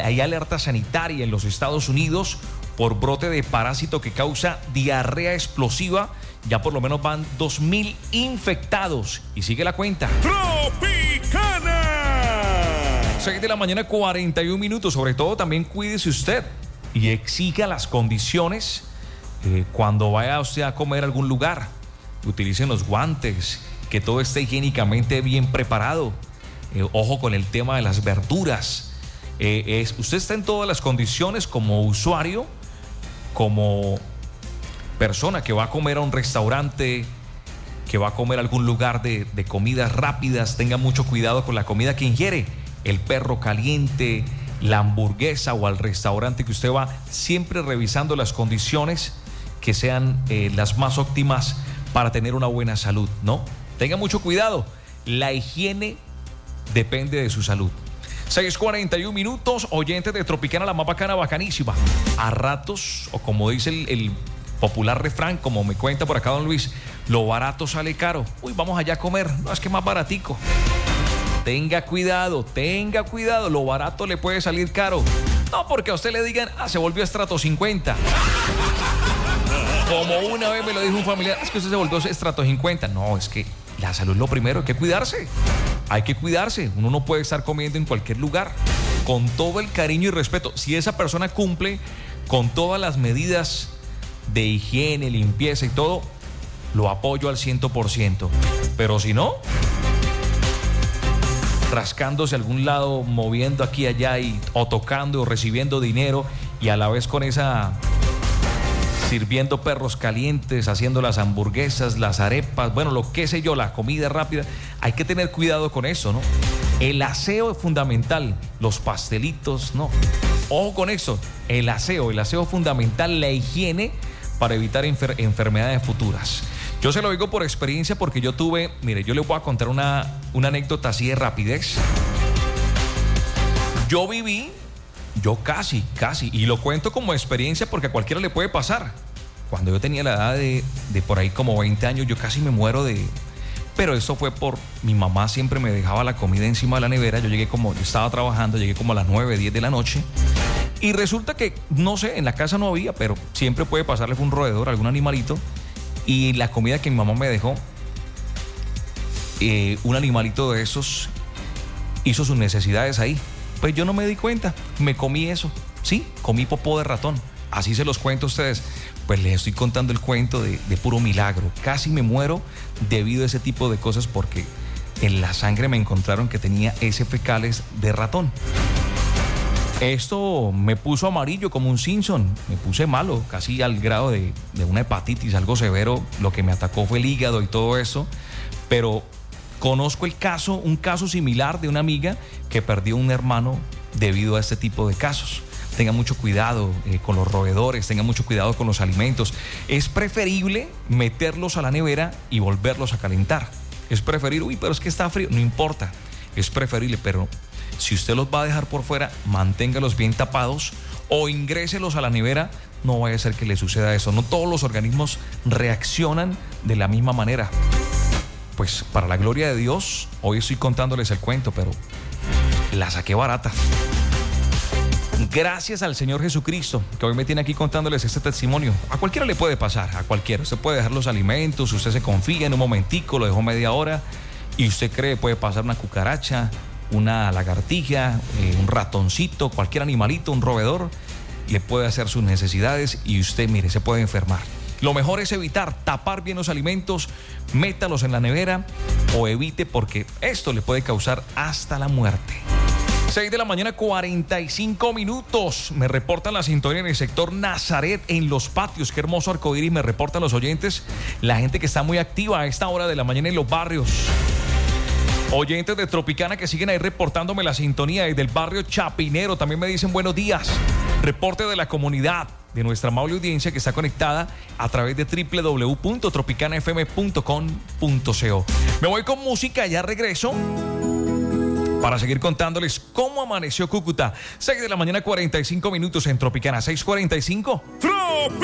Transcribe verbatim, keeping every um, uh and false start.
hay alerta sanitaria en los Estados Unidos por brote de parásito que causa diarrea explosiva. Ya por lo menos van dos mil infectados y sigue la cuenta. Tropicana. seis de la mañana, cuarenta y un minutos. Sobre todo también cuídese usted y exija las condiciones eh, cuando vaya usted a comer a algún lugar. Utilicen los guantes, que todo esté higiénicamente bien preparado. Eh, ojo con el tema de las verduras. Eh, es, usted está en todas las condiciones como usuario, como persona que va a comer a un restaurante, que va a comer a algún lugar de, de comidas rápidas. Tenga mucho cuidado con la comida que ingiere. El perro caliente, la hamburguesa o al restaurante que usted va, siempre revisando las condiciones que sean eh, las más óptimas para tener una buena salud, ¿no? Tenga mucho cuidado. La higiene depende de su salud. seis cuarenta y un minutos, oyentes de Tropicana, la más bacana, bacanísima. A ratos, o como dice el, el popular refrán, como me cuenta por acá don Luis, lo barato sale caro. Uy, vamos allá a comer. No, es que más baratico. Tenga cuidado, tenga cuidado. Lo barato le puede salir caro. No porque a usted le digan, ah, se volvió estrato cincuenta. Como una vez me lo dijo un familiar, es que usted se volvió estrato cincuenta. No, es que la salud es lo primero, hay que cuidarse. Hay que cuidarse. Uno no puede estar comiendo en cualquier lugar. Con todo el cariño y respeto. Si esa persona cumple con todas las medidas de higiene, limpieza y todo, lo apoyo al cien por ciento. Pero si no, rascándose a algún lado, moviendo aquí y allá y, o tocando o recibiendo dinero y a la vez con esa... sirviendo perros calientes, haciendo las hamburguesas, las arepas, bueno, lo que sé yo, la comida rápida. Hay que tener cuidado con eso, ¿no? El aseo es fundamental. Los pastelitos, no. Ojo con eso. El aseo, el aseo es fundamental, la higiene para evitar enfer- enfermedades futuras. Yo se lo digo por experiencia porque yo tuve, mire, yo les voy a contar una, una anécdota así de rapidez. Yo viví... Yo casi, casi, y lo cuento como experiencia porque a cualquiera le puede pasar. Cuando yo tenía la edad de, de por ahí como veinte años, yo casi me muero de... Pero eso fue por... Mi mamá siempre me dejaba la comida encima de la nevera. Yo llegué como... Yo estaba trabajando, llegué como a las nueve, diez de la noche. Y resulta que, no sé, en la casa no había, pero siempre puede pasarle un roedor, algún animalito. Y la comida que mi mamá me dejó, eh, un animalito de esos hizo sus necesidades ahí. Pues yo no me di cuenta, me comí eso. Sí, comí popó de ratón. Así se los cuento a ustedes. Pues les estoy contando el cuento de, de puro milagro. Casi me muero debido a ese tipo de cosas porque en la sangre me encontraron que tenía heces fecales de ratón. Esto me puso amarillo como un Simpson. Me puse malo, casi al grado de, de una hepatitis, algo severo. Lo que me atacó fue el hígado y todo eso. Pero... conozco el caso, un caso similar de una amiga que perdió un hermano debido a este tipo de casos. Tenga mucho cuidado eh, con los roedores, tenga mucho cuidado con los alimentos. Es preferible meterlos a la nevera y volverlos a calentar. Es preferible, uy, pero es que está frío. No importa, es preferible, pero si usted los va a dejar por fuera, manténgalos bien tapados o ingréselos a la nevera. No vaya a ser que le suceda eso. No todos los organismos reaccionan de la misma manera. Pues para la gloria de Dios, hoy estoy contándoles el cuento, pero la saqué barata. Gracias al Señor Jesucristo, que hoy me tiene aquí contándoles este testimonio. A cualquiera le puede pasar, a cualquiera. Usted puede dejar los alimentos, usted se confía en un momentico, lo dejó media hora y usted cree puede pasar una cucaracha, una lagartija, eh, un ratoncito, cualquier animalito, un roedor, le puede hacer sus necesidades y usted, mire, se puede enfermar. Lo mejor es evitar, tapar bien los alimentos, métalos en la nevera o evite porque esto le puede causar hasta la muerte. seis de la mañana, cuarenta y cinco minutos. Me reportan la sintonía en el sector Nazaret, en Los Patios. Qué hermoso arcoíris me reportan los oyentes. La gente que está muy activa a esta hora de la mañana en los barrios. Oyentes de Tropicana que siguen ahí reportándome la sintonía desde el barrio Chapinero. También me dicen buenos días. Reporte de la comunidad, de nuestra amable audiencia que está conectada a través de doble u doble u doble u punto tropicana f m punto com punto co. Me voy con música, ya regreso para seguir contándoles cómo amaneció Cúcuta. seis de la mañana, cuarenta y cinco minutos en Tropicana. seis cuarenta y cinco. ¡Tropi!